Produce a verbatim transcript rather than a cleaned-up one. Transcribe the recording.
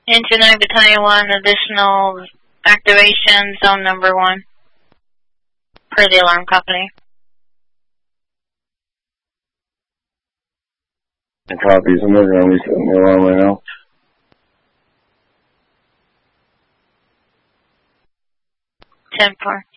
Engine nine Battalion one, additional activation, zone number one, per the alarm company. And copies, I'm working on resetting the alarm right now. ten four.